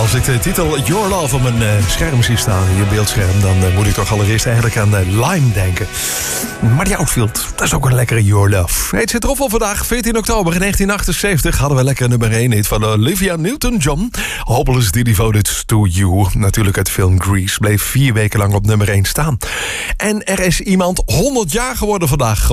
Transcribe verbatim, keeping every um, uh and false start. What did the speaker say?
als ik de titel Your Love op mijn uh, scherm zie staan, je beeldscherm, dan uh, moet ik toch allereerst eigenlijk aan uh, Lime denken. Maar die Outfield, dat is ook een lekkere Your Love. Hey, het zit erop voor vandaag. veertien oktober negentien achtenzeventig hadden we lekker nummer één hit van Olivia Newton-John. Hopelessly Devoted to You. Natuurlijk uit de film Grease. Bleef vier weken lang op nummer één staan. En er is iemand honderd jaar geworden vandaag.